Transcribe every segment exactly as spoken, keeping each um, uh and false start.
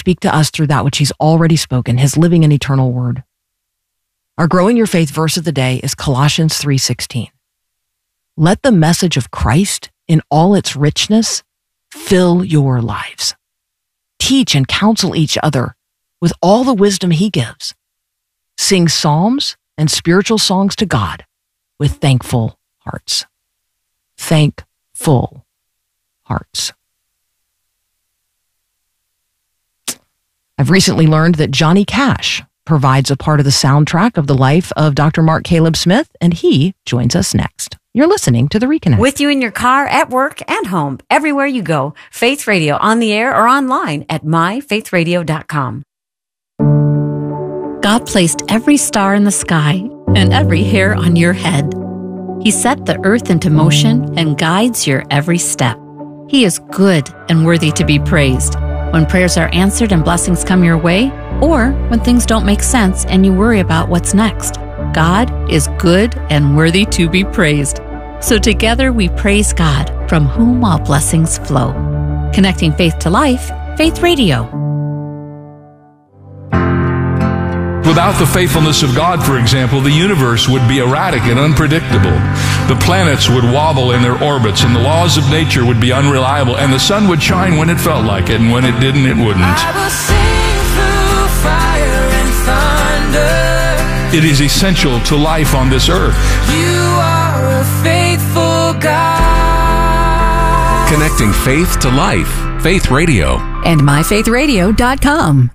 speak to us through that which he's already spoken, his living and eternal word. Our Growing Your Faith verse of the day is Colossians three sixteen. Let the message of Christ in all its richness fill your lives. Teach and counsel each other with all the wisdom he gives. Sing psalms and spiritual songs to God with thankful hearts. Thankful hearts. I've recently learned that Johnny Cash provides a part of the soundtrack of the life of Doctor Mark Caleb Smith, and he joins us next. You're listening to The Reconnect. With you in your car, at work, and home, everywhere you go, Faith Radio on the air or online at my faith radio dot com. God placed every star in the sky and every hair on your head. He set the earth into motion and guides your every step. He is good and worthy to be praised. When prayers are answered and blessings come your way, or when things don't make sense and you worry about what's next, God is good and worthy to be praised. So together we praise God, from whom all blessings flow. Connecting faith to life, Faith Radio. Without the faithfulness of God, for example, the universe would be erratic and unpredictable. The planets would wobble in their orbits, and the laws of nature would be unreliable, and the sun would shine when it felt like it, and when it didn't, it wouldn't. I will sing through fire and thunder. It is essential to life on this earth. You are a faithful God. Connecting faith to life. Faith Radio. And my faith radio dot com.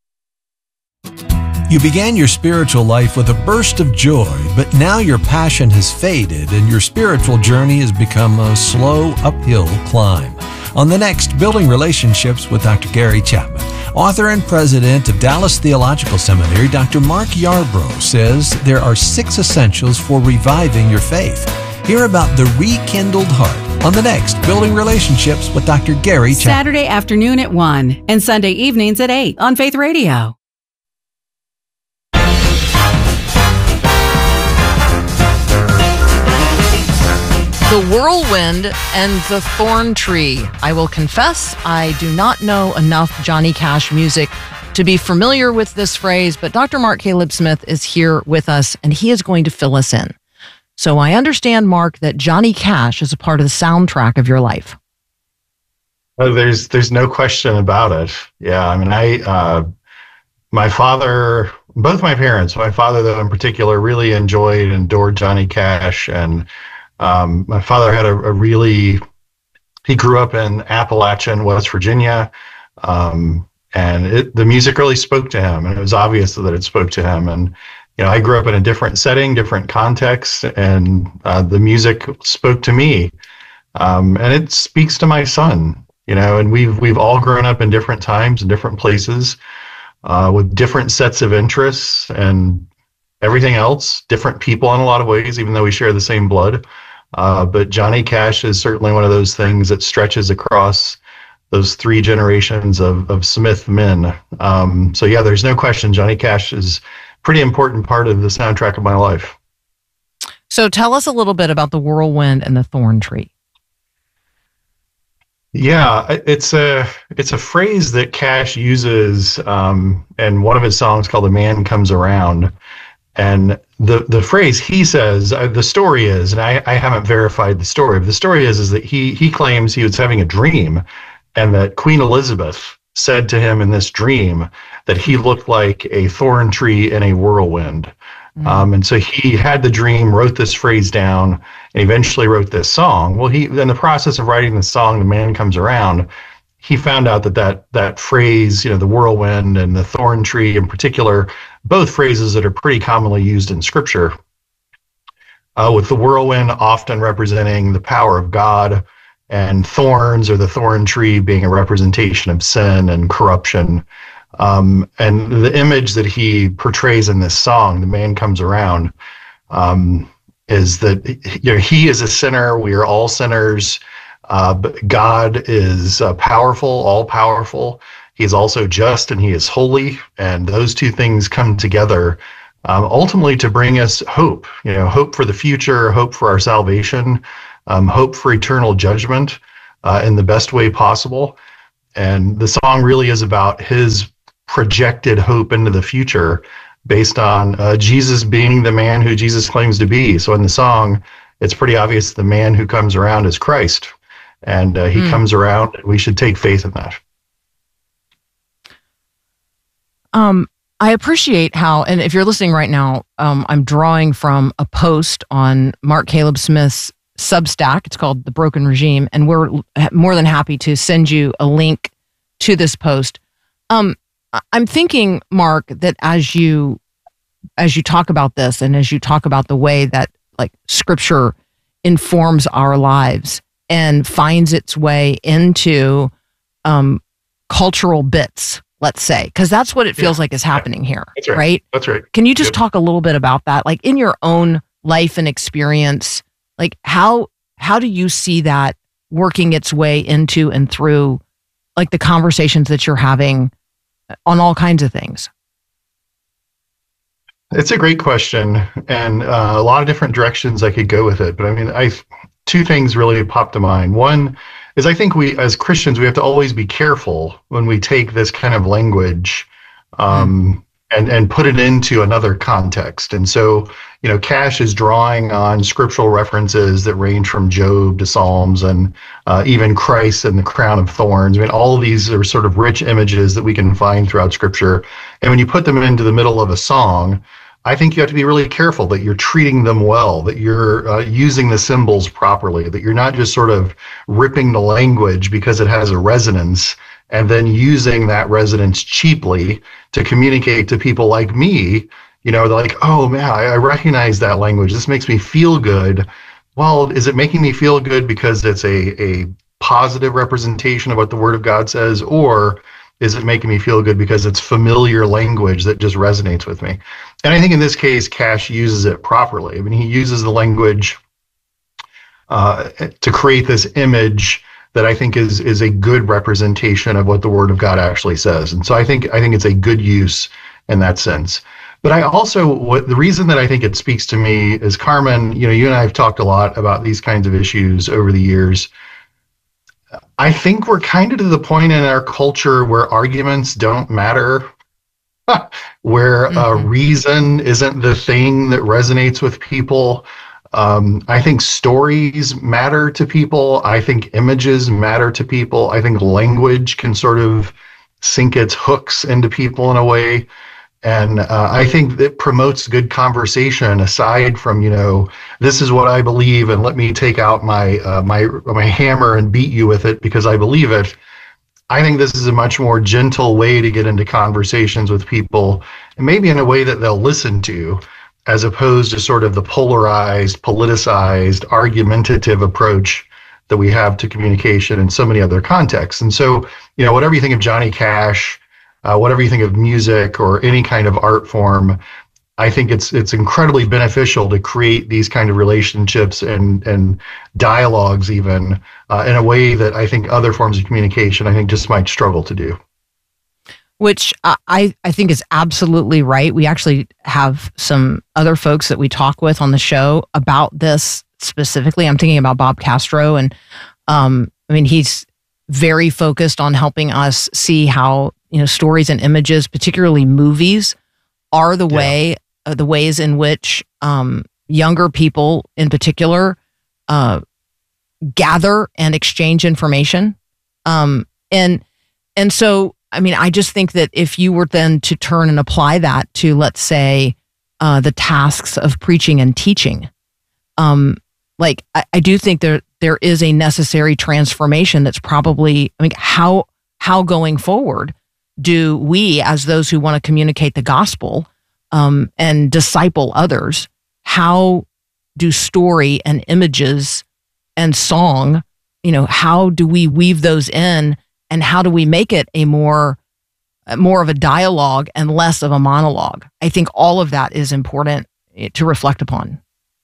You began your spiritual life with a burst of joy, but now your passion has faded and your spiritual journey has become a slow uphill climb. On the next Building Relationships with Doctor Gary Chapman, author and president of Dallas Theological Seminary, Doctor Mark Yarbrough says there are six essentials for reviving your faith. Hear about the rekindled heart on the next Building Relationships with Doctor Gary Chapman. Saturday afternoon at one and Sunday evenings at eight on Faith Radio. The Whirlwind and the Thorn Tree. I will confess, I do not know enough Johnny Cash music to be familiar with this phrase, but Doctor Mark Caleb Smith is here with us, and he is going to fill us in. So I understand, Mark, that Johnny Cash is a part of the soundtrack of your life. Oh, there's there's no question about it. Yeah, I mean, I uh, my father, both my parents, my father though in particular, really enjoyed and adored Johnny Cash, and Um, my father had a, a really, he grew up in Appalachian, West Virginia, um, and it, the music really spoke to him, and it was obvious that it spoke to him. And, you know, I grew up in a different setting, different context, and uh, the music spoke to me, um, and it speaks to my son, you know, and we've, we've all grown up in different times and different places uh, with different sets of interests and everything else, different people in a lot of ways, even though we share the same blood. Uh, but Johnny Cash is certainly one of those things that stretches across those three generations of, of Smith men. Um, so yeah, there's no question Johnny Cash is a pretty important part of the soundtrack of my life. So tell us a little bit about the Whirlwind and the Thorn Tree. Yeah, it's a it's a phrase that Cash uses um, in one of his songs called "The Man Comes Around." And the, the phrase he says, uh, the story is, and I, I haven't verified the story, but the story is, is that he, he claims he was having a dream, and that Queen Elizabeth said to him in this dream that he looked like a thorn tree in a whirlwind. Mm. Um, and so he had the dream, wrote this phrase down, and eventually wrote this song. Well, he in the process of writing the song, "The Man Comes Around," he found out that that, that phrase, you know, the whirlwind and the thorn tree in particular, both phrases that are pretty commonly used in Scripture, uh, with the whirlwind often representing the power of God, and thorns or the thorn tree being a representation of sin and corruption. Um, and the image that he portrays in this song, "The Man Comes Around," um, is that, you know, he is a sinner. We are all sinners. Uh, but God is uh, powerful, all-powerful. He is also just, and he is holy, and those two things come together um, ultimately to bring us hope, you know, hope for the future, hope for our salvation, um, hope for eternal judgment uh, in the best way possible. And the song really is about his projected hope into the future based on uh, Jesus being the man who Jesus claims to be. So in the song, it's pretty obvious the man who comes around is Christ. And uh, he mm. comes around, and we should take faith in that. Um, I appreciate how, and if you're listening right now, um, I'm drawing from a post on Mark Caleb Smith's Substack. It's called The Broken Regime, and we're more than happy to send you a link to this post. Um, I'm thinking, Mark, that as you as you talk about this, and as you talk about the way that like Scripture informs our lives and finds its way into um, cultural bits, let's say, because that's what it feels yeah. like is happening here, that's right. right? That's right. Can you just yep. talk a little bit about that, like in your own life and experience? Like how how do you see that working its way into and through like the conversations that you're having on all kinds of things? It's a great question, and uh, a lot of different directions I could go with it. But I mean, I two things really popped to mind. One is I think we, as Christians, we have to always be careful when we take this kind of language um, mm. and and put it into another context. And so, you know, Cash is drawing on scriptural references that range from Job to Psalms, and uh, even Christ and the crown of thorns. I mean, all of these are sort of rich images that we can find throughout Scripture. And when you put them into the middle of a song, I think you have to be really careful that you're treating them well, that you're uh, using the symbols properly, that you're not just sort of ripping the language because it has a resonance and then using that resonance cheaply to communicate to people like me. You know, they're like, oh man, I, I recognize that language. This makes me feel good. Well, is it making me feel good because it's a, a positive representation of what the Word of God says, or is it making me feel good because it's familiar language that just resonates with me? And I think in this case, Cash uses it properly. I mean, he uses the language uh, to create this image that I think is is a good representation of what the Word of God actually says. And so I think I think it's a good use in that sense. But I also, what the reason that I think it speaks to me is, Carmen, you know, you and I have talked a lot about these kinds of issues over the years. I think we're kind of to the point in our culture where arguments don't matter, where mm-hmm. uh, reason isn't the thing that resonates with people. Um, I think stories matter to people. I think images matter to people. I think language can sort of sink its hooks into people in a way. And uh, I think that promotes good conversation aside from, you know, this is what I believe and let me take out my uh, my my hammer and beat you with it because I believe it. I think this is a much more gentle way to get into conversations with people, and maybe in a way that they'll listen to, as opposed to sort of the polarized, politicized, argumentative approach that we have to communication in so many other contexts. And so, you know, whatever you think of Johnny Cash, Uh, whatever you think of music or any kind of art form, I think it's it's incredibly beneficial to create these kind of relationships and and dialogues even uh, in a way that I think other forms of communication I think just might struggle to do. Which I, I think is absolutely right. We actually have some other folks that we talk with on the show about this specifically. I'm thinking about Bob Castro, and um, I mean, he's very focused on helping us see how, you know, stories and images, particularly movies, are the yeah. way, uh, the ways in which um, younger people, in particular, uh, gather and exchange information. Um, and and so, I mean, I just think that if you were then to turn and apply that to, let's say, uh, the tasks of preaching and teaching, um, like I, I do think there there is a necessary transformation. That's probably, I mean, how how going forward do we, as those who want to communicate the gospel um, and disciple others, how do story and images and song, you know, how do we weave those in, and how do we make it a more, more of a dialogue and less of a monologue? I think all of that is important to reflect upon.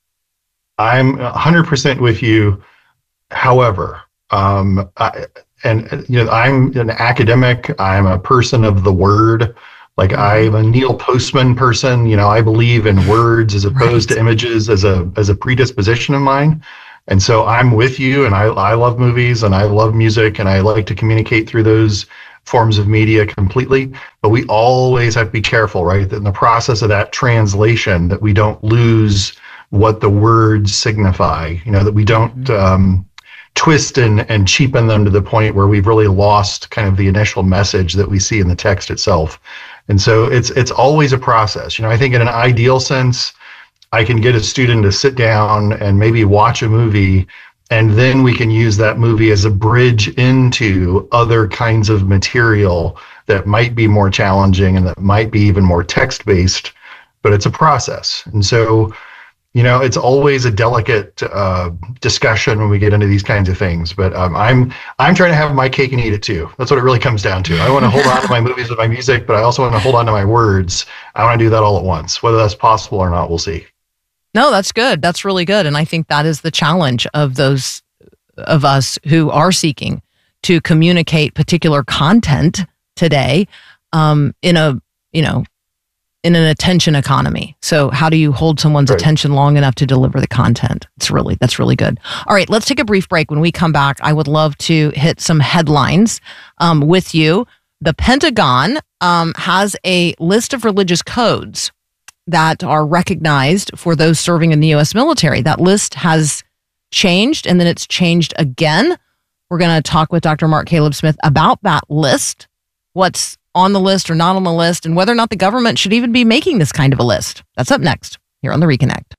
I'm one hundred percent with you. However, um, I, and you know, I'm an academic. I'm a person of the word. Like I'm a Neil Postman person. You know, I believe in words as opposed right. to images as a as a predisposition of mine. And so I'm with you, and I, I love movies, and I love music, and I like to communicate through those forms of media completely. But we always have to be careful, right? That in the process of that translation, that we don't lose what the words signify, you know, that we don't um, twist and, and cheapen them to the point where we've really lost kind of the initial message that we see in the text itself. And so it's it's always a process. You know, I think in an ideal sense, I can get a student to sit down and maybe watch a movie, and then we can use that movie as a bridge into other kinds of material that might be more challenging and that might be even more text-based, but it's a process. And so, you know, it's always a delicate uh, discussion when we get into these kinds of things. But um, I'm I'm trying to have my cake and eat it too. That's what it really comes down to. I want to hold on to my movies and my music, but I also want to hold on to my words. I want to do that all at once. Whether that's possible or not, we'll see. No, that's good. That's really good. And I think that is the challenge of those of us who are seeking to communicate particular content today um, in a, you know, in an attention economy. So how do you hold someone's right. attention long enough to deliver the content? It's really, that's really good. All right, let's take a brief break. When we come back, I would love to hit some headlines um, with you. The Pentagon um, has a list of religious codes that are recognized for those serving in the U S military. That list has changed, and then it's changed again. We're going to talk with Doctor Mark Caleb Smith about that list, what's on the list or not on the list, and whether or not the government should even be making this kind of a list. That's up next here on The Reconnect.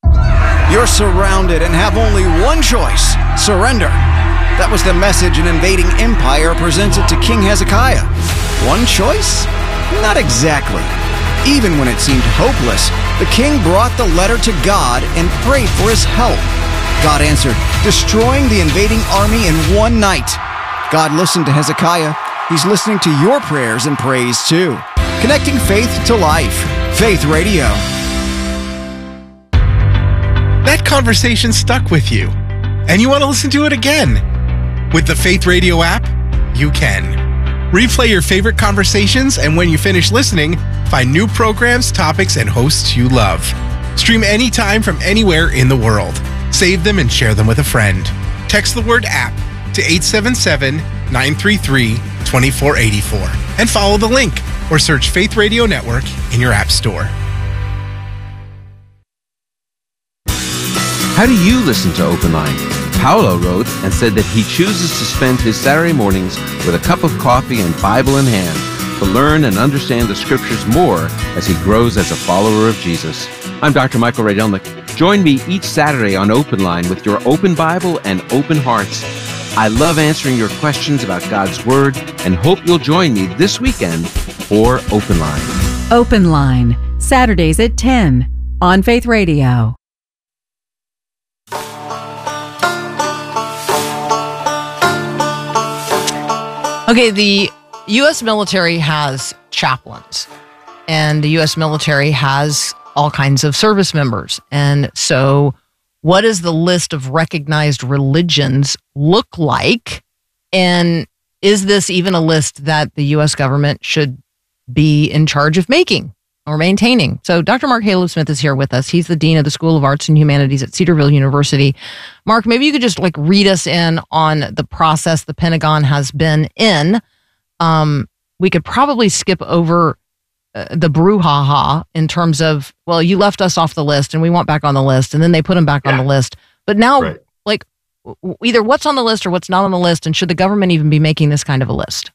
You're surrounded and have only one choice: surrender. That was the message an invading empire presented to King Hezekiah. One choice? Not exactly. Even when it seemed hopeless, the king brought the letter to God and prayed for his help. God answered, destroying the invading army in one night. God listened to Hezekiah. He's listening to your prayers and praise too. Connecting faith to life. Faith Radio. That conversation stuck with you, and you want to listen to it again. With the Faith Radio app, you can. Replay your favorite conversations, and when you finish listening, find new programs, topics, and hosts you love. Stream anytime from anywhere in the world. Save them and share them with a friend. Text the word app to eight seven seven, nine three three, two four eight four and follow the link or search Faith Radio Network in your app store. How do you listen to Open Line? Paolo wrote and said that he chooses to spend his Saturday mornings with a cup of coffee and Bible in hand to learn and understand the Scriptures more as he grows as a follower of Jesus. I'm Doctor Michael Rydelnik. Join me each Saturday on Open Line with your open Bible and open hearts. I love answering your questions about God's Word and hope you'll join me this weekend for Open Line. Open Line, Saturdays at ten on Faith Radio. Okay, the U S military has chaplains, and the U S military has all kinds of service members. And so what does the list of recognized religions look like? And is this even a list that the U S government should be in charge of making or maintaining? So Doctor Mark Caleb Smith is here with us. He's the Dean of the School of Arts and Humanities at Cedarville University. Mark, maybe you could just like read us in on the process the Pentagon has been in. Um, we could probably skip over uh, the brouhaha in terms of, well, you left us off the list and we want back on the list, and then they put them back yeah. on the list. But now, right. like, w- either what's on the list or what's not on the list, and should the government even be making this kind of a list?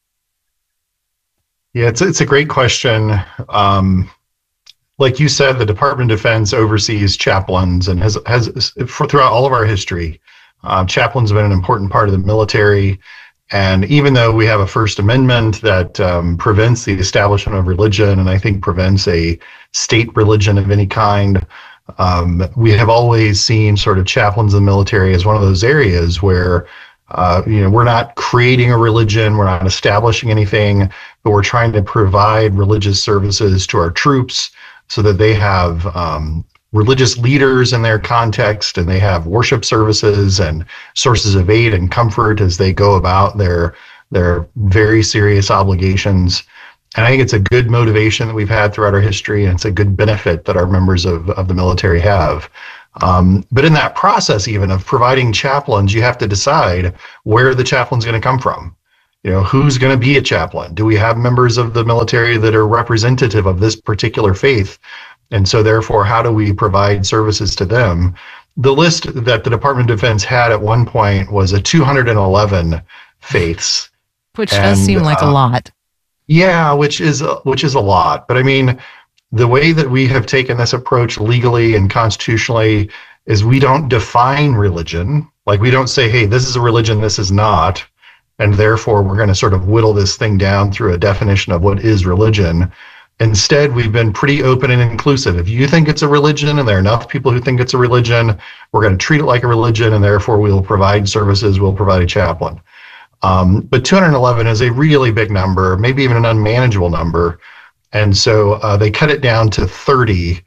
Yeah, it's it's a great question. Um, like you said, the Department of Defense oversees chaplains and has has for throughout all of our history. Uh, chaplains have been an important part of the military, and even though we have a First Amendment that um, prevents the establishment of religion, and I think prevents a state religion of any kind, um, we have always seen sort of chaplains in the military as one of those areas where Uh, you know, we're not creating a religion, we're not establishing anything, but we're trying to provide religious services to our troops so that they have um, religious leaders in their context, and they have worship services and sources of aid and comfort as they go about their their very serious obligations. And I think it's a good motivation that we've had throughout our history, and it's a good benefit that our members of, of the military have. Um, but in that process, even of providing chaplains, you have to decide where the chaplain's going to come from. You know, who's going to be a chaplain? Do we have members of the military that are representative of this particular faith? And so therefore, how do we provide services to them? The list that the Department of Defense had at one point was a two hundred eleven faiths. Which and, does seem like uh, a lot. Yeah, which is, which is a lot. But I mean, the way that we have taken this approach legally and constitutionally is we don't define religion. Like we don't say, hey, this is a religion, this is not. And therefore, we're going to sort of whittle this thing down through a definition of what is religion. Instead, we've been pretty open and inclusive. If you think it's a religion and there are enough people who think it's a religion, we're going to treat it like a religion, and therefore we'll provide services, we'll provide a chaplain. Um, but two hundred eleven is a really big number, maybe even an unmanageable number. And so uh, they cut it down to thirty.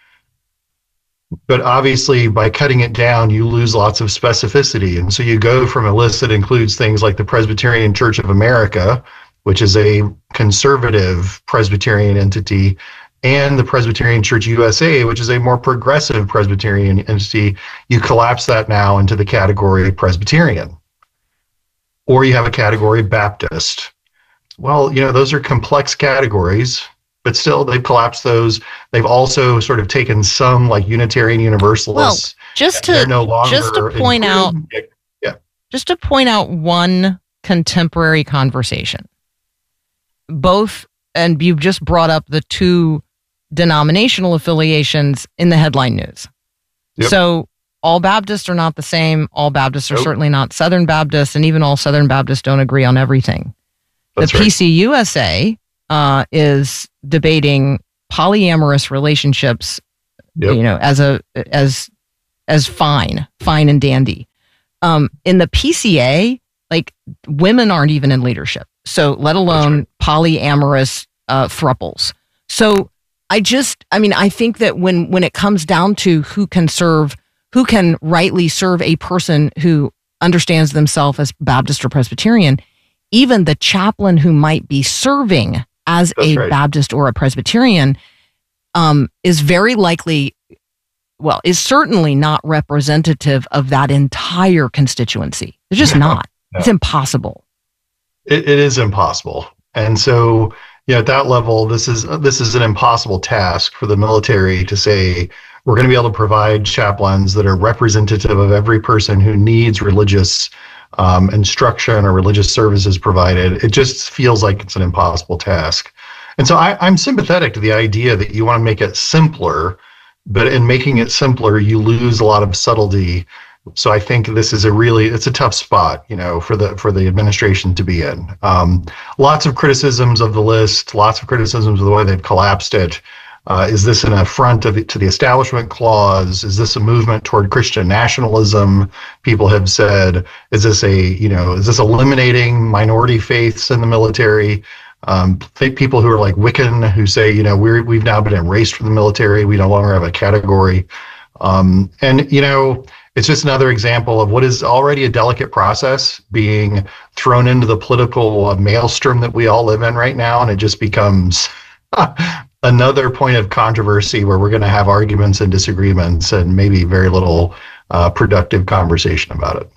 But obviously, by cutting it down, you lose lots of specificity. And so you go from a list that includes things like the Presbyterian Church of America, which is a conservative Presbyterian entity, and the Presbyterian Church U S A, which is a more progressive Presbyterian entity. You collapse that now into the category Presbyterian. Or you have a category Baptist. Well, you know, those are complex categories, but still they've collapsed those. They've also sort of taken some like Unitarian Universalists. Well, just to, no just to point included. out, yeah. just to point out one contemporary conversation. Both, and you've just brought up the two denominational affiliations in the headline news. Yep. So all Baptists are not the same. All Baptists are Nope. certainly not Southern Baptists, and even all Southern Baptists don't agree on everything. That's the right. P C U S A uh, is debating polyamorous relationships, Yep. you know, as a as as fine, fine and dandy. Um, in the P C A, like women aren't even in leadership, so let alone right. polyamorous uh, thruples. So I just, I mean, I think that when when it comes down to who can serve, who can rightly serve a person who understands themselves as Baptist or Presbyterian, even the chaplain who might be serving as That's a right. Baptist or a Presbyterian um, is very likely, well, is certainly not representative of that entire constituency. It's just No, not. no. It's impossible. It, it is impossible. And so, you know, at that level, this is this is an impossible task for the military to say, we're going to be able to provide chaplains that are representative of every person who needs religious um, instruction or religious services provided. It just feels like it's an impossible task. And so I, I'm sympathetic to the idea that you want to make it simpler, but in making it simpler, you lose a lot of subtlety. So I think this is a really, it's a tough spot, you know, for the for the administration to be in. Um, lots of criticisms of the list, lots of criticisms of the way they've collapsed it. Uh, is this an affront of the, to the Establishment Clause? Is this a movement toward Christian nationalism? People have said, is this a, you know, is this eliminating minority faiths in the military? Um, think people who are like Wiccan who say, you know, we're, we've now been erased from the military. We no longer have a category. Um, and, you know, it's just another example of what is already a delicate process being thrown into the political uh, maelstrom that we all live in right now. And it just becomes another point of controversy where we're going to have arguments and disagreements and maybe very little uh, productive conversation about it.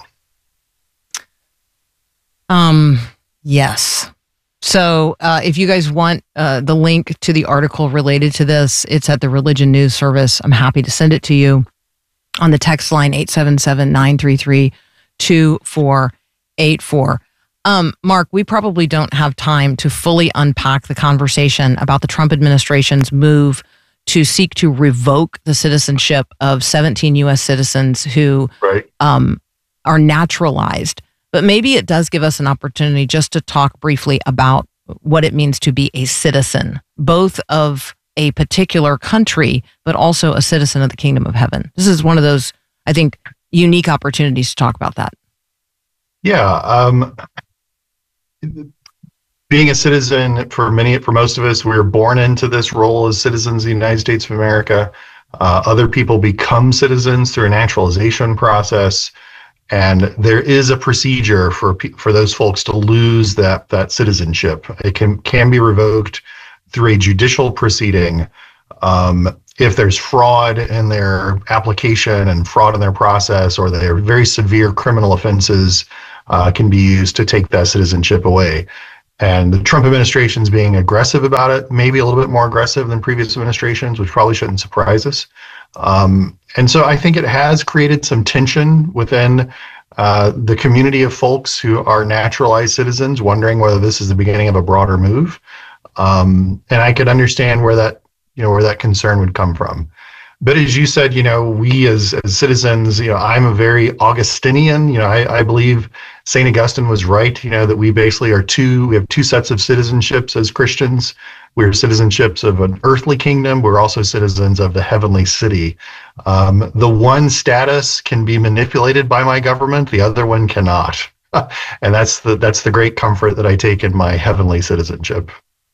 Um, yes. So uh, if you guys want uh, the link to the article related to this, it's at the Religion News Service. I'm happy to send it to you on the text line eight seven seven, nine three three, two four eight four. Um, Mark, we probably don't have time to fully unpack the conversation about the Trump administration's move to seek to revoke the citizenship of seventeen U S citizens who right. um, are naturalized. But maybe it does give us an opportunity just to talk briefly about what it means to be a citizen, both of a particular country, but also a citizen of the kingdom of heaven. This is one of those, I think, unique opportunities to talk about that. Yeah. Um, being a citizen, for many, for most of us, we were born into this role as citizens of the United States of America. Uh, other people become citizens through a naturalization process. And there is a procedure for for those folks to lose that that citizenship. It can can be revoked through a judicial proceeding. Um, if there's fraud in their application and fraud in their process, or their very severe criminal offenses uh, can be used to take that citizenship away. And the Trump administration is being aggressive about it, maybe a little bit more aggressive than previous administrations, which probably shouldn't surprise us. Um, and so I think it has created some tension within uh, the community of folks who are naturalized citizens, wondering whether this is the beginning of a broader move. Um, and I could understand where that, you know, where that concern would come from. But as you said, you know, we as, as citizens, you know, I'm a very Augustinian. You know, I, I believe Saint Augustine was right, you know, that we basically are two, we have two sets of citizenships as Christians. We're citizenships of an earthly kingdom. We're also citizens of the heavenly city. Um, the one status can be manipulated by my government. The other one cannot. And that's the, that's the great comfort that I take in my heavenly citizenship.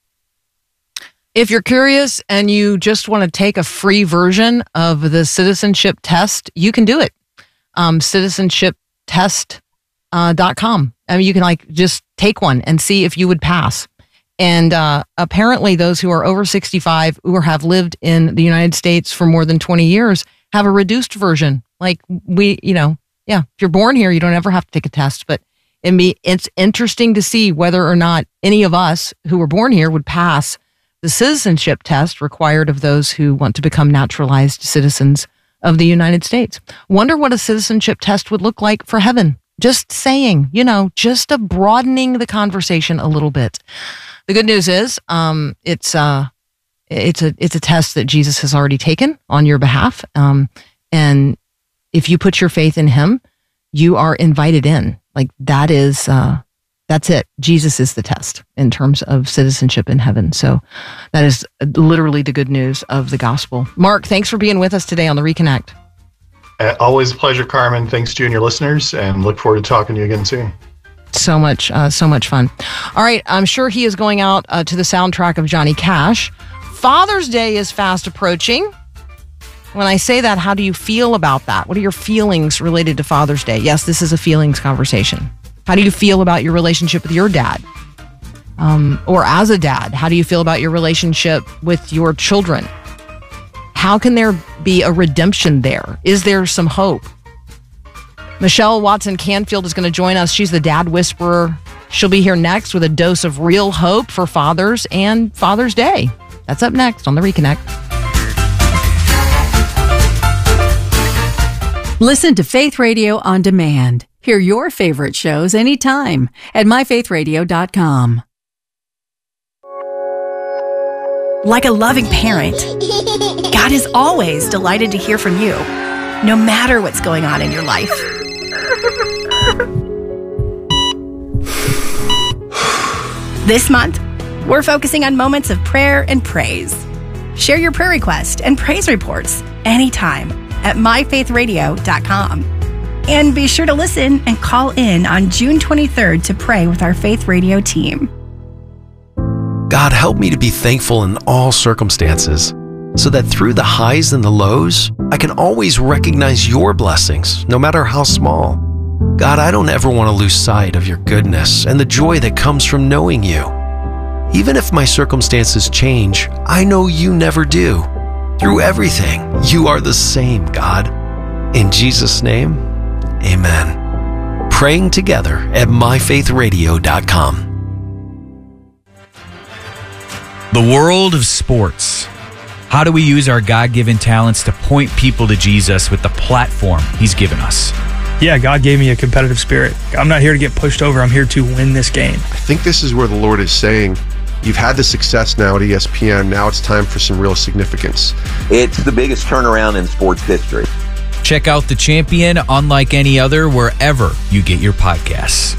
If you're curious and you just want to take a free version of the citizenship test, you can do it. Um, citizenship test dot com. I mean, you can like just take one and see if you would pass. And uh, apparently those who are over sixty-five or have lived in the United States for more than twenty years have a reduced version. Like we, you know, yeah, if you're born here, you don't ever have to take a test. But it be, it's interesting to see whether or not any of us who were born here would pass the citizenship test required of those who want to become naturalized citizens of the United States. Wonder what a citizenship test would look like for heaven. Just saying, you know, just a broadening the conversation a little bit. The good news is, um, it's uh, it's a it's a test that Jesus has already taken on your behalf, um, and if you put your faith in Him, you are invited in. Like that is. Uh, That's it. Jesus is the test in terms of citizenship in heaven. So that is literally the good news of the gospel. Mark, thanks for being with us today on the Reconnect. Uh, always a pleasure, Carmen. Thanks to you and your listeners, and look forward to talking to you again soon. So much, uh, so much fun. All right. I'm sure he is going out uh, to the soundtrack of Johnny Cash. Father's Day is fast approaching. When I say that, how do you feel about that? What are your feelings related to Father's Day? Yes, this is a feelings conversation. How do you feel about your relationship with your dad? Um, or as a dad, how do you feel about your relationship with your children? How can there be a redemption there? Is there some hope? Michelle Watson Canfield is going to join us. She's the Dad Whisperer. She'll be here next with a dose of real hope for fathers and Father's Day. That's up next on The Reconnect. Listen to Faith Radio on demand. Hear your favorite shows anytime at my faith radio dot com. Like a loving parent, God is always delighted to hear from you, no matter what's going on in your life. This month, we're focusing on moments of prayer and praise. Share your prayer request and praise reports anytime at my faith radio dot com. And be sure to listen and call in on June twenty-third to pray with our Faith Radio team. God, help me to be thankful in all circumstances, so that through the highs and the lows, I can always recognize your blessings, no matter how small. God, I don't ever want to lose sight of your goodness and the joy that comes from knowing you. Even if my circumstances change, I know you never do. Through everything, you are the same, God. In Jesus' name, amen. Praying together at my faith radio dot com. The world of sports. How do we use our God-given talents to point people to Jesus with the platform He's given us? Yeah, God gave me a competitive spirit. I'm not here to get pushed over. I'm here to win this game. I think this is where the Lord is saying, you've had the success now at E S P N. Now it's time for some real significance. It's the biggest turnaround in sports history. Check out The Champion, unlike any other, wherever you get your podcasts.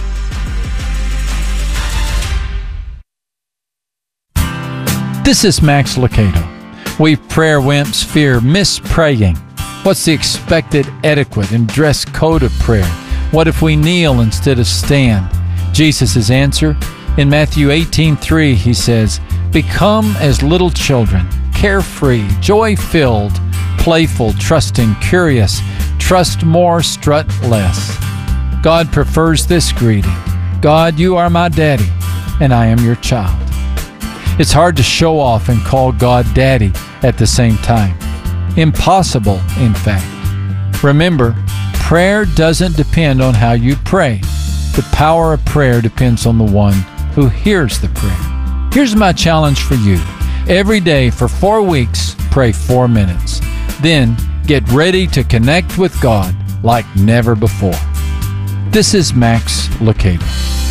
This is Max Lucado. We prayer wimps fear mispraying. What's the expected etiquette and dress code of prayer? What if we kneel instead of stand? Jesus' answer? In Matthew eighteen three, he says, "Become as little children, carefree, joy-filled, playful, trusting, curious, trust more, strut less." God prefers this greeting. God, you are my daddy, and I am your child. It's hard to show off and call God daddy at the same time. Impossible, in fact. Remember, prayer doesn't depend on how you pray. The power of prayer depends on the one who hears the prayer. Here's my challenge for you. Every day for four weeks, pray four minutes. Then get ready to connect with God like never before. This is Max Lucado.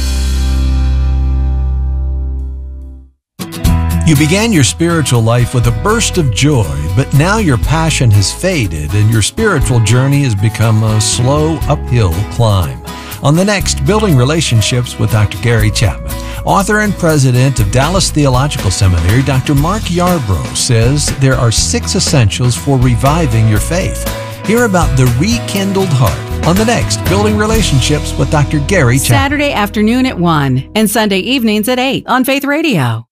You began your spiritual life with a burst of joy, but now your passion has faded and your spiritual journey has become a slow uphill climb. On the next Building Relationships with Doctor Gary Chapman, author and president of Dallas Theological Seminary, Doctor Mark Yarbrough says there are six essentials for reviving your faith. Hear about the rekindled heart on the next Building Relationships with Doctor Gary Chapman. Saturday afternoon at one and Sunday evenings at eight on Faith Radio.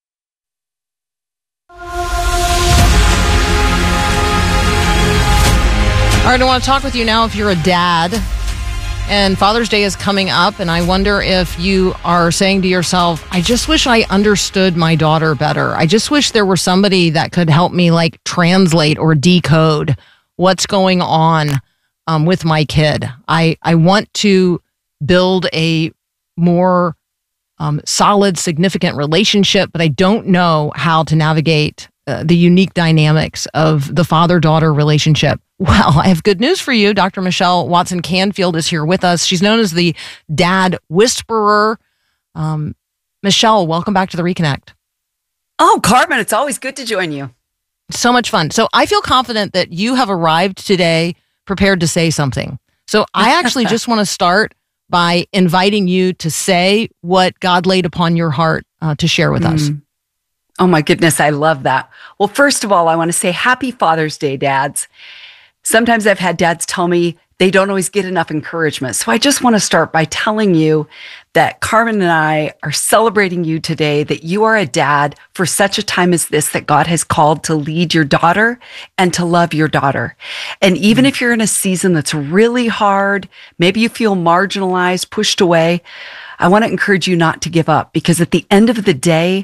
All right, I want to talk with you now if you're a dad and Father's Day is coming up, and I wonder if you are saying to yourself, I just wish I understood my daughter better. I just wish there were somebody that could help me like translate or decode what's going on um, with my kid. I, I want to build a more um, solid, significant relationship, but I don't know how to navigate uh, the unique dynamics of the father-daughter relationship. Well, I have good news for you. Doctor Michelle Watson Canfield is here with us. She's known as the Dad Whisperer. Um, Michelle, welcome back to the Reconnect. Oh, Carmen, it's always good to join you. So much fun. So I feel confident that you have arrived today prepared to say something. So I actually just want to start by inviting you to say what God laid upon your heart uh, to share with mm. us. Oh my goodness, I love that. Well, first of all, I want to say happy Father's Day, dads. Sometimes I've had dads tell me they don't always get enough encouragement. So I just want to start by telling you that Carmen and I are celebrating you today, that you are a dad for such a time as this, that God has called to lead your daughter and to love your daughter. And even mm-hmm. if you're in a season that's really hard, maybe you feel marginalized, pushed away, I want to encourage you not to give up, because at the end of the day,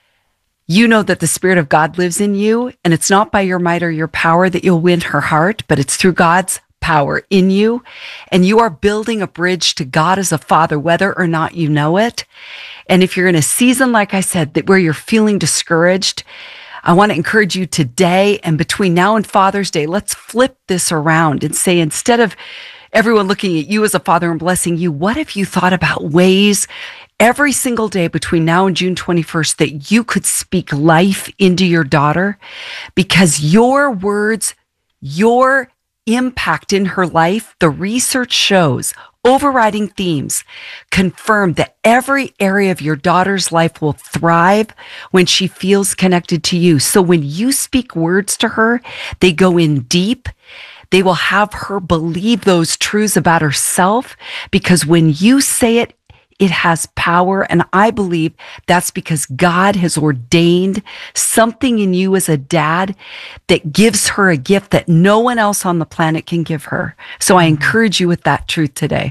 you know that the Spirit of God lives in you, and it's not by your might or your power that you'll win her heart, but it's through God's power in you. And you are building a bridge to God as a father, whether or not you know it. And if you're in a season, like I said, that where you're feeling discouraged, I want to encourage you today and between now and Father's Day, let's flip this around and say, instead of everyone looking at you as a father and blessing you, what if you thought about ways every single day between now and June twenty-first that you could speak life into your daughter? Because your words, your impact in her life, the research shows, overriding themes confirm that every area of your daughter's life will thrive when she feels connected to you. So when you speak words to her, they go in deep. They will have her believe those truths about herself, because when you say it, it has power. And I believe that's because God has ordained something in you as a dad that gives her a gift that no one else on the planet can give her. So I encourage you with that truth today.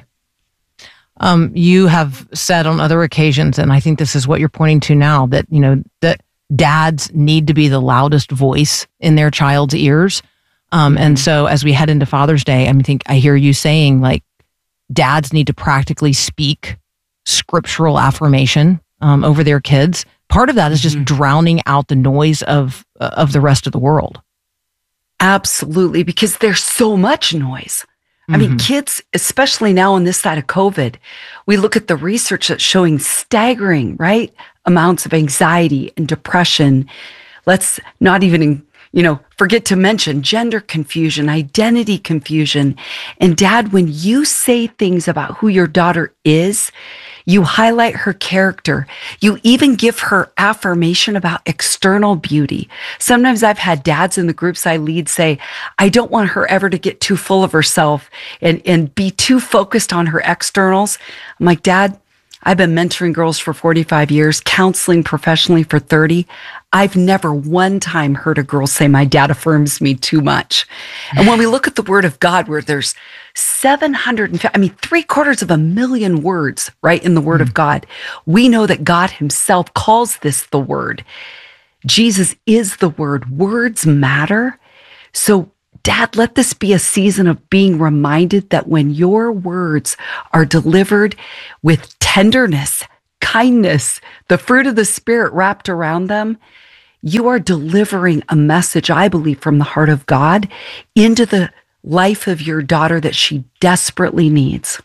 Um, you have said on other occasions, and I think this is what you're pointing to now, that, you know, that dads need to be the loudest voice in their child's ears. Um, mm-hmm. And so as we head into Father's Day, I mean, I think I hear you saying, like, dads need to practically speak scriptural affirmation um, over their kids. Part of that is just mm-hmm. drowning out the noise of uh, of the rest of the world. Absolutely, because there's so much noise. Mm-hmm. I mean, kids, especially now on this side of COVID, we look at the research that's showing staggering, right, amounts of anxiety and depression. Let's not even, you know, forget to mention gender confusion, identity confusion. And Dad, when you say things about who your daughter is, you highlight her character. You even give her affirmation about external beauty. Sometimes I've had dads in the groups I lead say, I don't want her ever to get too full of herself and, and be too focused on her externals. I'm like, Dad, I've been mentoring girls for forty-five years, counseling professionally for thirty. I've never one time heard a girl say, my dad affirms me too much. And when we look at the Word of God, where there's seven hundred, I mean, three quarters of a million words, right, in the Word mm-hmm. of God, we know that God himself calls this the Word. Jesus is the Word. Words matter. So Dad, let this be a season of being reminded that when your words are delivered with tenderness, kindness, the fruit of the Spirit wrapped around them, you are delivering a message, I believe, from the heart of God into the life of your daughter that she desperately needs.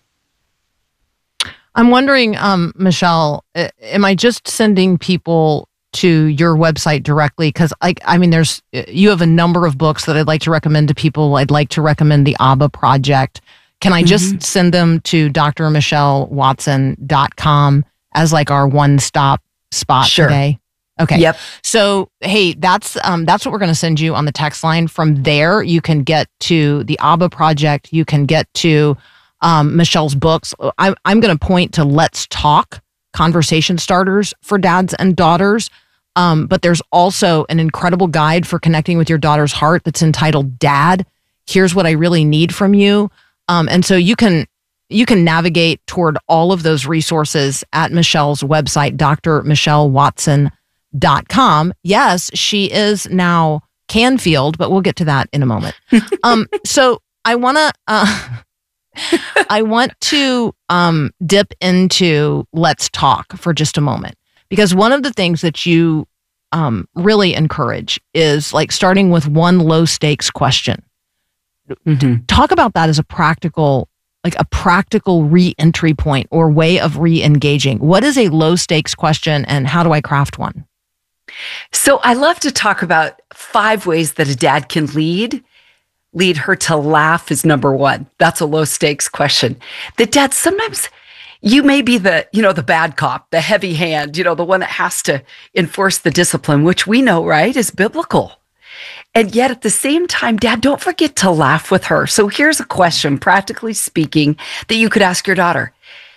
I'm wondering, um, Michelle, am I just sending people to your website directly? Because I, I mean, there's you have a number of books that I'd like to recommend to people. I'd like to recommend the Abba Project. Can I just mm-hmm. send them to d r michelle watson dot com as like our one-stop spot sure. today? Okay. Yep. So, hey, that's um, that's what we're going to send you on the text line. From there, you can get to the Abba Project. You can get to um, Michelle's books. I, I'm going to point to Let's Talk, Conversation Starters for Dads and Daughters. Um, but there's also an incredible guide for connecting with your daughter's heart that's entitled Dad, Here's What I Really Need From You. Um, and so you can you can navigate toward all of those resources at Michelle's website, d r michelle watson dot com. Yes, she is now Canfield, but we'll get to that in a moment. um, so I want to uh, I want to um, dip into Let's Talk for just a moment, because one of the things that you um, really encourage is like starting with one low stakes question. Mm-hmm. Talk about that as a practical, like a practical re-entry point or way of re-engaging. What is a low stakes question and how do I craft one? So I love to talk about five ways that a dad can lead. Lead her to laugh is number one. That's a low stakes question. The dad, sometimes you may be the, you know, the bad cop, the heavy hand, you know, the one that has to enforce the discipline, which we know, right, is biblical. And yet at the same time, Dad, don't forget to laugh with her. So here's a question, practically speaking, that you could ask your daughter.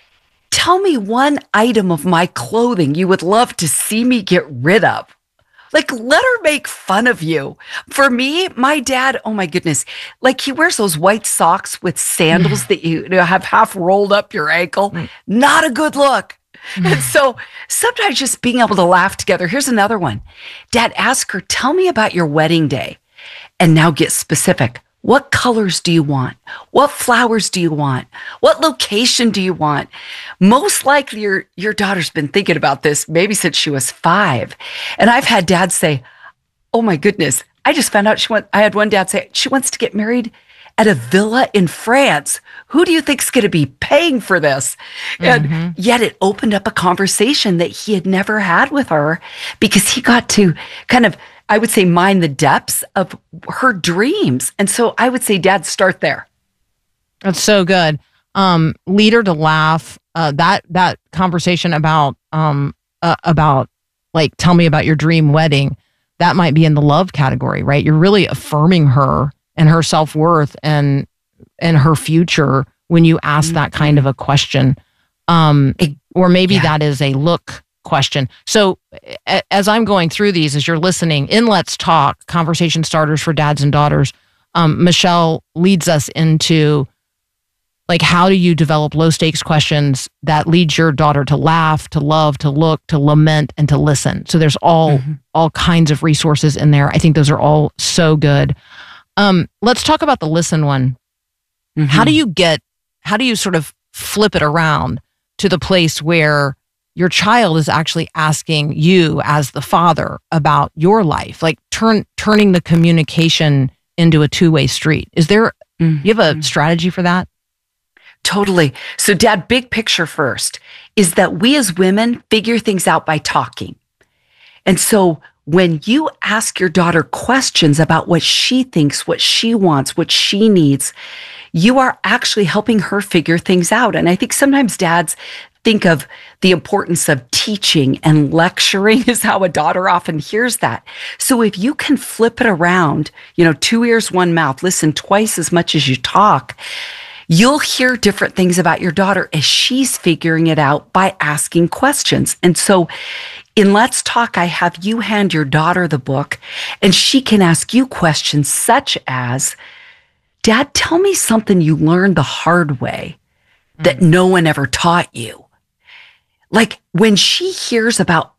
Tell me one item of my clothing you would love to see me get rid of. Like, let her make fun of you. For me, my dad, oh my goodness, like he wears those white socks with sandals that you, you know, have half rolled up your ankle. Not a good look. And so sometimes just being able to laugh together. Here's another one. Dad, ask her, tell me about your wedding day. And now get specific. What colors do you want? What flowers do you want? What location do you want? Most likely your, your daughter's been thinking about this maybe since she was five. And I've had dads say, oh my goodness, I just found out she went, I had one dad say, she wants to get married at a villa in France. Who do you think's going to be paying for this? And mm-hmm. yet it opened up a conversation that he had never had with her because he got to kind of, I would say, mine the depths of her dreams. And so I would say, Dad, start there. That's so good. Um, lead her to laugh. Uh, that that conversation about um uh, about like, tell me about your dream wedding. That might be in the love category, right? You're really affirming her and her self-worth and and her future when you ask mm-hmm. that kind of a question. Um, or maybe yeah. that is a look question. So a- as I'm going through these, as you're listening in Let's Talk, Conversation Starters for Dads and Daughters, um, Michelle leads us into like, how do you develop low stakes questions that lead your daughter to laugh, to love, to look, to lament, and to listen. So there's all, mm-hmm. all kinds of resources in there. I think those are all so good. Um, let's talk about the listen one. Mm-hmm. How do you get, how do you sort of flip it around to the place where your child is actually asking you as the father about your life, like turn, turning the communication into a two-way street? Is there, mm-hmm. you have a strategy for that? Totally. So Dad, big picture first is that we as women figure things out by talking. And so when you ask your daughter questions about what she thinks, what she wants, what she needs, you are actually helping her figure things out. And I think sometimes dads think of the importance of teaching and lecturing is how a daughter often hears that. So if you can flip it around, you know, two ears, one mouth, listen twice as much as you talk, you'll hear different things about your daughter as she's figuring it out by asking questions. And so in Let's Talk, I have you hand your daughter the book and she can ask you questions such as, Dad, tell me something you learned the hard way that no one ever taught you. Like when she hears about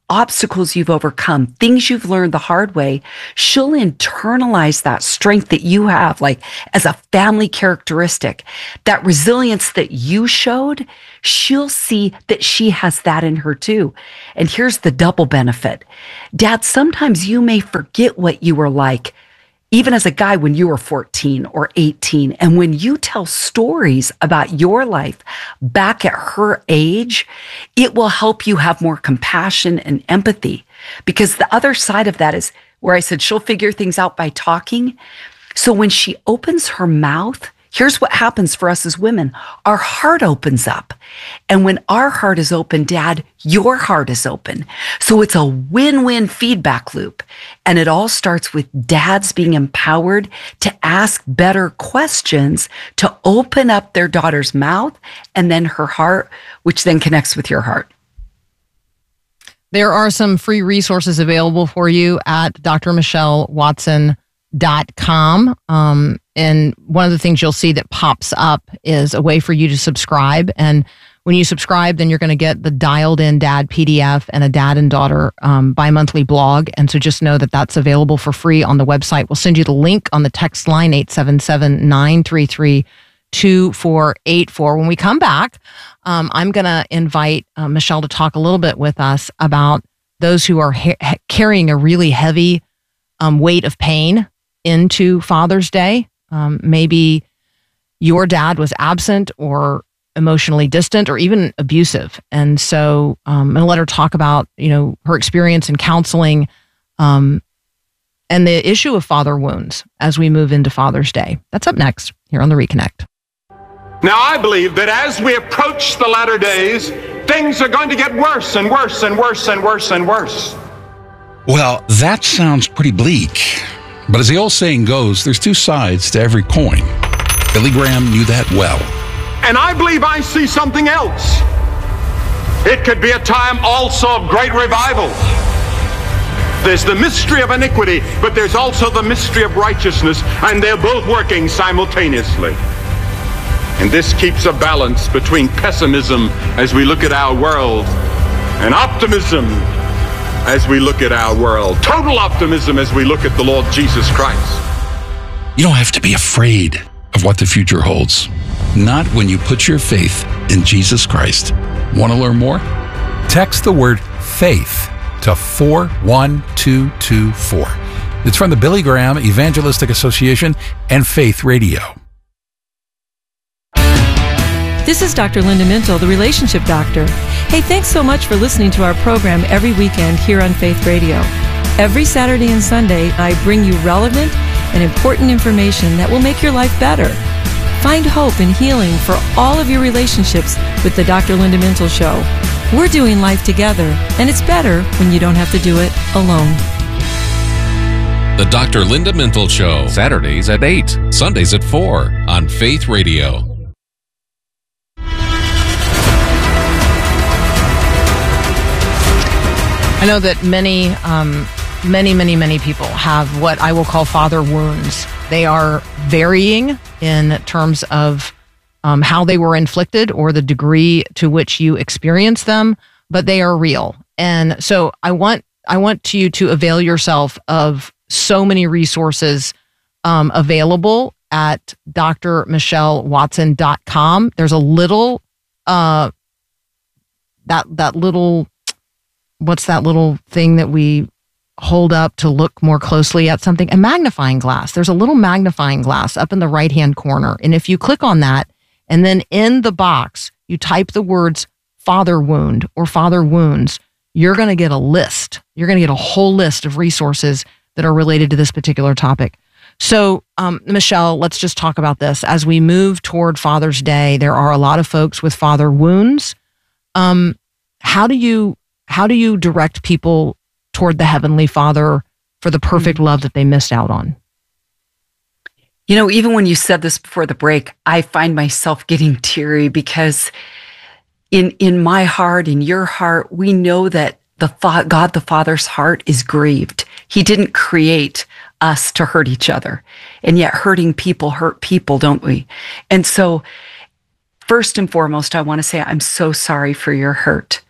obstacles you've overcome, things you've learned the hard way, she'll internalize that strength that you have, like as a family characteristic, that resilience that you showed, she'll see that she has that in her too. And here's the double benefit. Dad, sometimes you may forget what you were like, even as a guy when you were fourteen or eighteen. And when you tell stories about your life back at her age, it will help you have more compassion and empathy. Because the other side of that is where I said she'll figure things out by talking. So when she opens her mouth, here's what happens for us as women. Our heart opens up. And when our heart is open, Dad, your heart is open. So it's a win-win feedback loop. And it all starts with dads being empowered to ask better questions, to open up their daughter's mouth and then her heart, which then connects with your heart. There are some free resources available for you at d r michelle watson dot com. Um, and one of the things you'll see that pops up is a way for you to subscribe. And when you subscribe, then you're going to get the Dialed In Dad P D F and a dad and daughter um, bi-monthly blog. And so just know that that's available for free on the website. We'll send you the link on the text line, eight seven seven, nine three three, two four eight four. When we come back, um, I'm going to invite uh, Michelle to talk a little bit with us about those who are ha- carrying a really heavy um, weight of pain into Father's Day. Um, maybe your dad was absent or emotionally distant or even abusive. And so um, I'm going to let her talk about, you know, her experience in counseling um, and the issue of father wounds as we move into Father's Day. That's up next here on The Reconnect. Now, I believe that as we approach the latter days, things are going to get worse and worse and worse and worse and worse. Well, that sounds pretty bleak. But as the old saying goes, there's two sides to every coin. Billy Graham knew that well. And I believe I see something else. It could be a time also of great revival. There's the mystery of iniquity, but there's also the mystery of righteousness, and they're both working simultaneously. And this keeps a balance between pessimism as we look at our world and optimism as we look at our world. Total optimism as we look at the Lord Jesus Christ. You don't have to be afraid of what the future holds. Not when you put your faith in Jesus Christ. Want to learn more? Text the word FAITH to four one two two four. It's from the Billy Graham Evangelistic Association and Faith Radio. This is Doctor Linda Mintle, the Relationship Doctor. Hey, thanks so much for listening to our program every weekend here on Faith Radio. Every Saturday and Sunday, I bring you relevant and important information that will make your life better. Find hope and healing for all of your relationships with the Doctor Linda Mintle Show. We're doing life together, and it's better when you don't have to do it alone. The Doctor Linda Mintle Show, Saturdays at eight, Sundays at four on Faith Radio. I know that many, um, many, many, many people have what I will call father wounds. They are varying in terms of um, how they were inflicted or the degree to which you experience them, but they are real. And so I want I want you to avail yourself of so many resources um, available at d r michelle watson dot com. There's a little uh, that that little. What's that little thing that we hold up to look more closely at something? A magnifying glass. There's a little magnifying glass up in the right-hand corner. And if you click on that, and then in the box, you type the words father wound or father wounds, you're going to get a list. You're going to get a whole list of resources that are related to this particular topic. So, um, Michelle, let's just talk about this. As we move toward Father's Day, there are a lot of folks with father wounds. Um, how do you... How do you direct people toward the Heavenly Father for the perfect love that they missed out on? You know, even when you said this before the break, I find myself getting teary because in in my heart, in your heart, we know that the fa- God the Father's heart is grieved. He didn't create us to hurt each other. And yet hurting people hurt people, don't we? And so first and foremost, I want to say I'm so sorry for your hurt.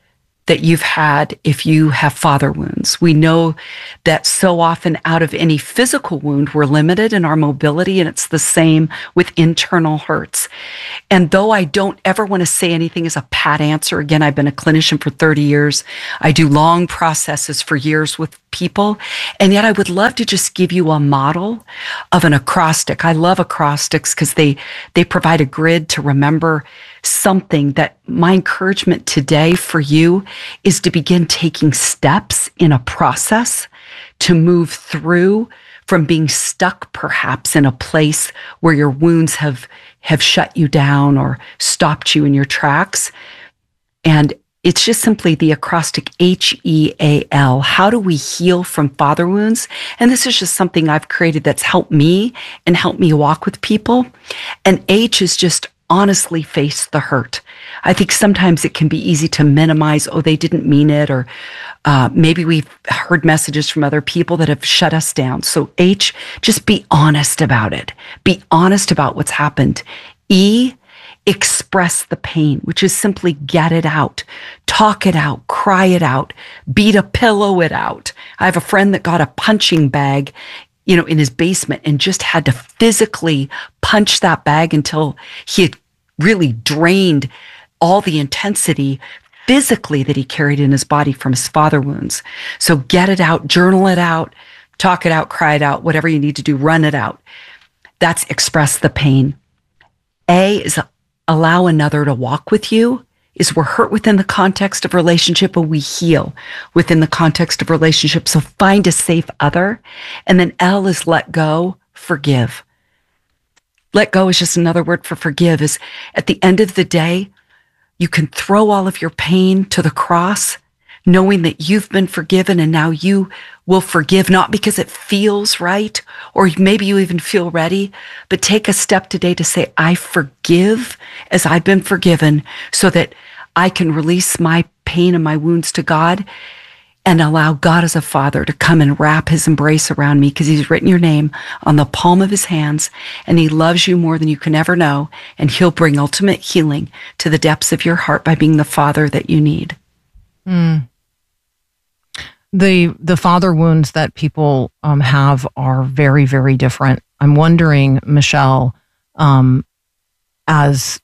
that you've had if you have father wounds. We know that so often out of any physical wound, we're limited in our mobility, and it's the same with internal hurts. And though I don't ever want to say anything as a pat answer, again, I've been a clinician for thirty years. I do long processes for years with people, and yet I would love to just give you a model of an acrostic. I love acrostics because they, they provide a grid to remember something. That my encouragement today for you is to begin taking steps in a process to move through from being stuck perhaps in a place where your wounds have, have shut you down or stopped you in your tracks. And it's just simply the acrostic H E A L. How do we heal from father wounds? And this is just something I've created that's helped me and helped me walk with people. And H is just honestly face the hurt. I think sometimes it can be easy to minimize, oh, they didn't mean it, or uh, maybe we've heard messages from other people that have shut us down. So H, just be honest about it. Be honest about what's happened. E, express the pain, which is simply get it out, talk it out, cry it out, beat a pillow it out. I have a friend that got a punching bag, you know, in his basement and just had to physically punch that bag until he had really drained all the intensity physically that he carried in his body from his father wounds. So get it out, journal it out, talk it out, cry it out, whatever you need to do, run it out. That's express the pain. A is allow another to walk with you. Is we're hurt within the context of relationship, but we heal within the context of relationship. So find a safe other. And then L is let go, forgive. Let go is just another word for forgive. Is at the end of the day, you can throw all of your pain to the cross, knowing that you've been forgiven, and now you will forgive, not because it feels right, or maybe you even feel ready, but take a step today to say, I forgive as I've been forgiven, so that I can release my pain and my wounds to God and allow God as a father to come and wrap his embrace around me, because he's written your name on the palm of his hands, and he loves you more than you can ever know, and he'll bring ultimate healing to the depths of your heart by being the father that you need. Mm. The the father wounds that people um, have are very, very different. I'm wondering, Michelle, um, as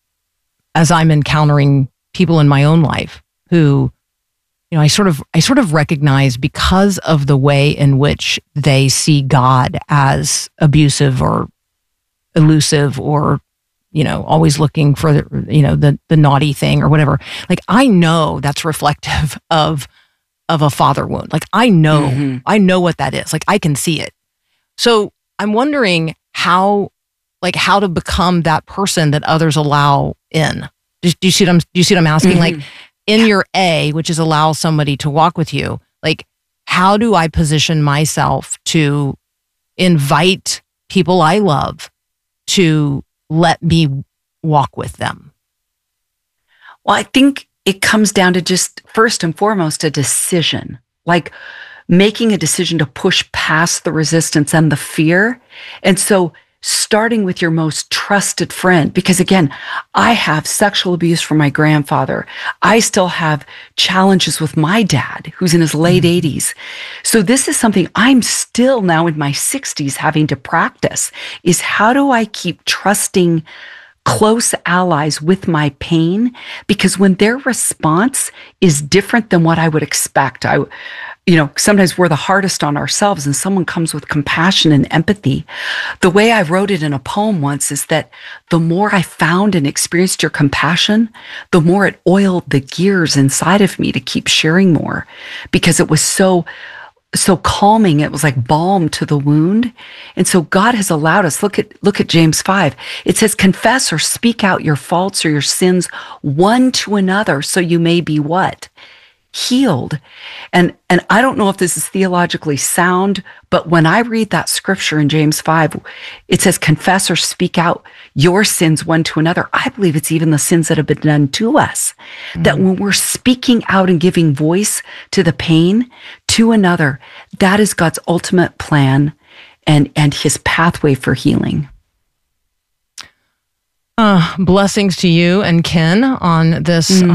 as I'm encountering people in my own life who, you know, I sort of I sort of recognize, because of the way in which they see God as abusive or elusive, or, you know, always looking for the, you know, the the naughty thing or whatever. Like, I know that's reflective of of a father wound. Like, I know, mm-hmm. I know what that is. Like, I can see it. So I'm wondering how, like, how to become that person that others allow in. Do, do you see what I'm, do you see what I'm asking? Mm-hmm. Like, in your A, which is allow somebody to walk with you, like, how do I position myself to invite people I love to let me walk with them? Well, I think it comes down to just, first and foremost, a decision, like making a decision to push past the resistance and the fear. And so starting with your most trusted friend, because again, I have sexual abuse from my grandfather. I still have challenges with my dad, who's in his late mm-hmm. eighties. So this is something I'm still now in my sixties having to practice, is how do I keep trusting close allies with my pain? Because when their response is different than what I would expect, I, you know, sometimes we're the hardest on ourselves, and someone comes with compassion and empathy. The way I wrote it in a poem once is that the more I found and experienced your compassion, the more it oiled the gears inside of me to keep sharing more, because it was so so calming. It was like balm to the wound. And so God has allowed us, look at, look at James five. It says, confess or speak out your faults or your sins one to another, so you may be what? Healed. And, and I don't know if this is theologically sound, but when I read that scripture in James five, it says, confess or speak out your sins one to another. I believe it's even the sins that have been done to us. Mm-hmm. That when we're speaking out and giving voice to the pain to another, that is God's ultimate plan and, and his pathway for healing. Uh, blessings to you and Ken on this mm. uh,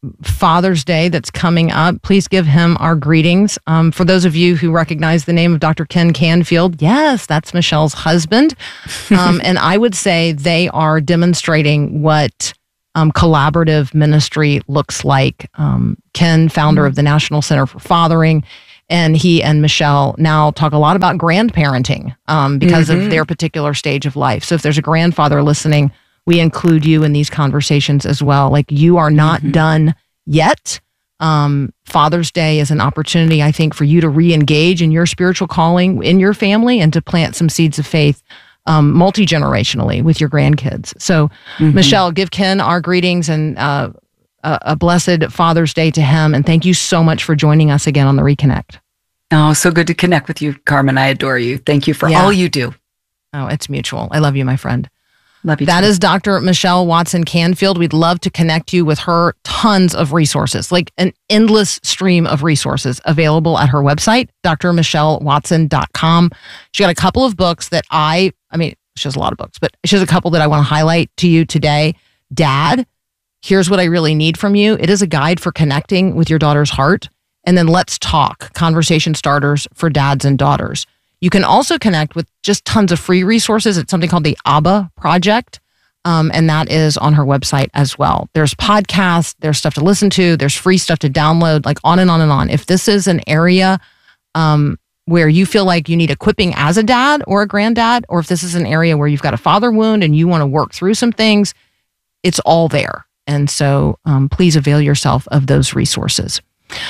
Father's Day that's coming up. Please give him our greetings. Um, for those of you who recognize the name of Doctor Ken Canfield, yes, that's Michelle's husband. Um, and I would say they are demonstrating what um, collaborative ministry looks like. Um, Ken, founder of the National Center for Fathering, and he and Michelle now talk a lot about grandparenting um, because mm-hmm. of their particular stage of life. So if there's a grandfather listening, we include you in these conversations as well. Like, you are not mm-hmm. done yet. Um, Father's Day is an opportunity, I think, for you to re-engage in your spiritual calling in your family and to plant some seeds of faith um, multi-generationally with your grandkids. So, mm-hmm. Michelle, give Ken our greetings and uh, a, a blessed Father's Day to him. And thank you so much for joining us again on the Reconnect. Oh, so good to connect with you, Carmen. I adore you. Thank you for yeah. all you do. Oh, it's mutual. I love you, my friend. Love you. That too. is Doctor Michelle Watson Canfield. We'd love to connect you with her. Tons of resources, like an endless stream of resources available at her website, d r michelle watson dot com. She got a couple of books that I, I mean, she has a lot of books, but she has a couple that I want to highlight to you today. Dad, here's what I really need from you. It is a guide for connecting with your daughter's heart. And then Let's Talk, conversation starters for dads and daughters. You can also connect with just tons of free resources. It's something called the Abba Project, um, and that is on her website as well. There's podcasts, there's stuff to listen to, there's free stuff to download, like on and on and on. If this is an area um, where you feel like you need equipping as a dad or a granddad, or if this is an area where you've got a father wound and you want to work through some things, it's all there. And so um, please avail yourself of those resources.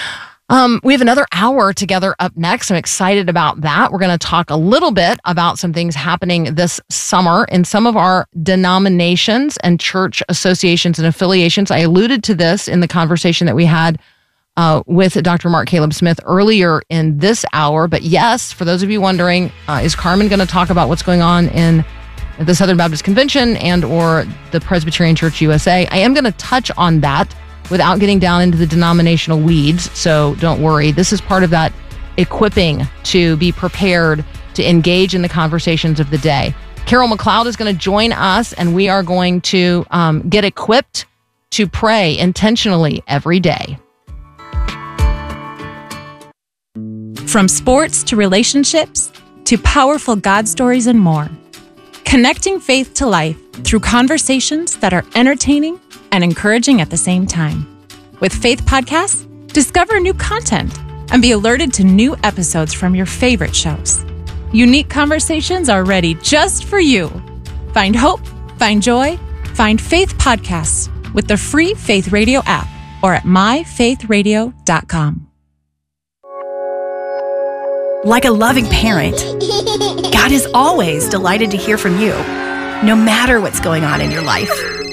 Um, we have another hour together up next. I'm excited about that. We're going to talk a little bit about some things happening this summer in some of our denominations and church associations and affiliations. I alluded to this in the conversation that we had uh, with Doctor Mark Caleb Smith earlier in this hour. But yes, for those of you wondering, uh, is Carmen going to talk about what's going on in the Southern Baptist Convention and or the Presbyterian Church U S A? I am going to touch on that without getting down into the denominational weeds. So don't worry. This is part of that equipping to be prepared to engage in the conversations of the day. Carol McLeod is going to join us, and we are going to um, get equipped to pray intentionally every day. From sports to relationships to powerful God stories and more. Connecting faith to life through conversations that are entertaining and encouraging at the same time. With Faith Podcasts, discover new content and be alerted to new episodes from your favorite shows. Unique conversations are ready just for you. Find hope, find joy, find Faith Podcasts with the free Faith Radio app or at my faith radio dot com. Like a loving parent, God is always delighted to hear from you, no matter what's going on in your life.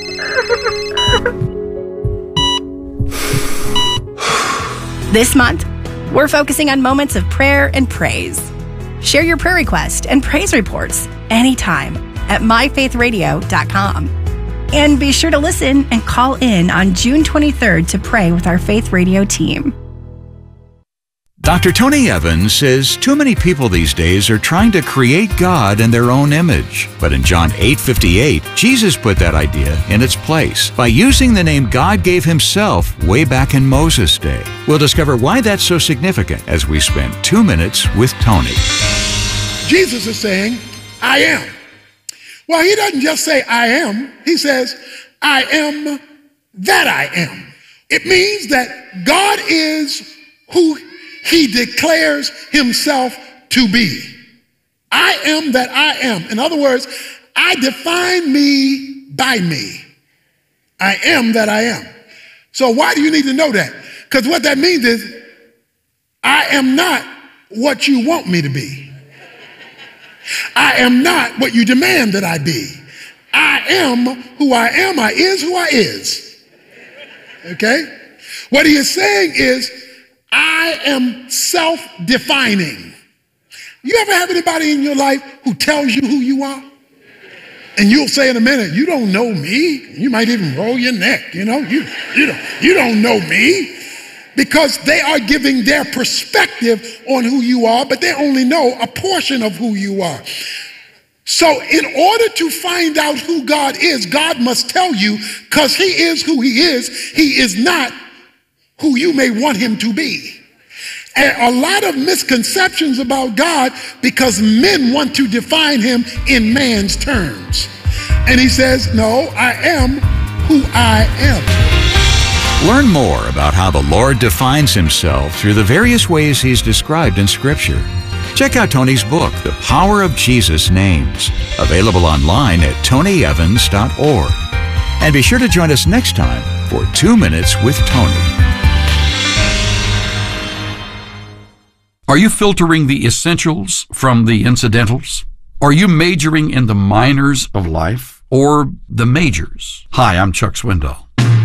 This month, we're focusing on moments of prayer and praise. Share your prayer request and praise reports anytime at my faith radio dot com. And be sure to listen and call in on June twenty-third to pray with our Faith Radio team. Doctor Tony Evans says too many people these days are trying to create God in their own image. But in John eight fifty-eight, Jesus put that idea in its place by using the name God gave himself way back in Moses' day. We'll discover why that's so significant as we spend two minutes with Tony. Jesus is saying, I am. Well, he doesn't just say I am. He says, I am that I am. It means that God is who he declares himself to be. I am that I am. In other words, I define me by me. I am that I am. So why do you need to know that? Because what that means is I am not what you want me to be. I am not what you demand that I be. I am who I am. I is who I is. Okay? What he is saying is, I am self-defining. You ever have anybody in your life who tells you who you are? And you'll say in a minute, you don't know me. You might even roll your neck, you know. You, you, don't, you don't know me. Because they are giving their perspective on who you are, but they only know a portion of who you are. So in order to find out who God is, God must tell you, because he is who he is. He is not who you may want him to be. And a lot of misconceptions about God because men want to define him in man's terms. And he says, no, I am who I am. Learn more about how the Lord defines himself through the various ways he's described in Scripture. Check out Tony's book, The Power of Jesus' Names, available online at tony evans dot org. And be sure to join us next time for Two Minutes with Tony. Are you filtering the essentials from the incidentals? Are you majoring in the minors of life or the majors? Hi, I'm Chuck Swindoll.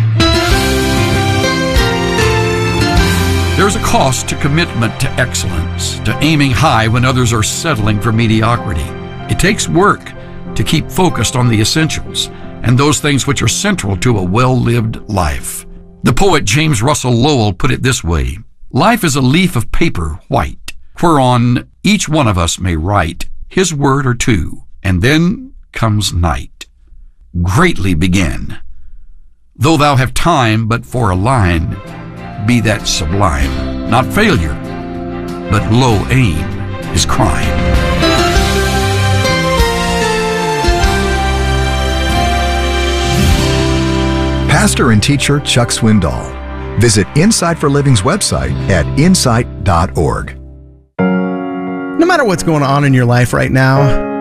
There's a cost to commitment to excellence, to aiming high when others are settling for mediocrity. It takes work to keep focused on the essentials and those things which are central to a well-lived life. The poet James Russell Lowell put it this way: life is a leaf of paper white, whereon each one of us may write his word or two, and then comes night. Greatly begin. Though thou have time but for a line, be that sublime. Not failure, but low aim is crime. Pastor and teacher Chuck Swindoll. Visit Insight for Living's website at insight dot org. No matter what's going on in your life right now,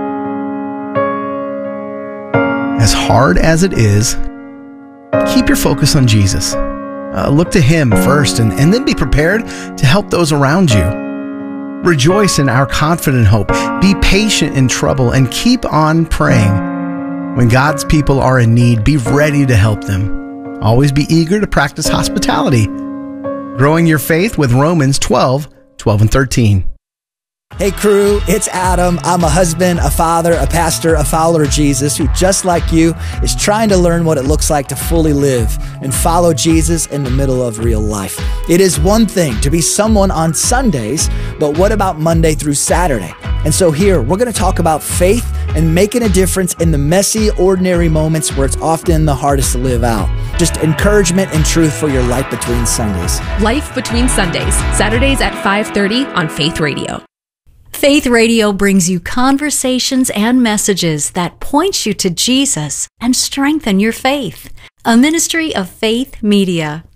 as hard as it is, keep your focus on Jesus. Uh, look to him first and, and then be prepared to help those around you. Rejoice in our confident hope. Be patient in trouble and keep on praying. When God's people are in need, be ready to help them. Always be eager to practice hospitality. Growing your faith with Romans twelve, twelve and thirteen. Hey crew, it's Adam. I'm a husband, a father, a pastor, a follower of Jesus who, just like you, is trying to learn what it looks like to fully live and follow Jesus in the middle of real life. It is one thing to be someone on Sundays, but what about Monday through Saturday? And so here, we're going to talk about faith and making a difference in the messy, ordinary moments where it's often the hardest to live out. Just encouragement and truth for your life between Sundays. Life Between Sundays, Saturdays at five thirty on Faith Radio. Faith Radio brings you conversations and messages that point you to Jesus and strengthen your faith. A ministry of Faith Media.